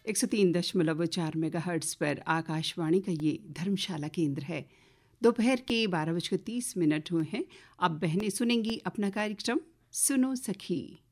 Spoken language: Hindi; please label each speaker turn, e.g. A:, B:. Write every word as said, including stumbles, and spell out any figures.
A: एक सौ तीन दशमलव चार मेगाहर्ट्ज पर आकाशवाणी का ये धर्मशाला केंद्र है। दोपहर के बारह बजकर तीस मिनट हुए हैं। अब बहनें सुनेंगी अपना कार्यक्रम सुनो सखी।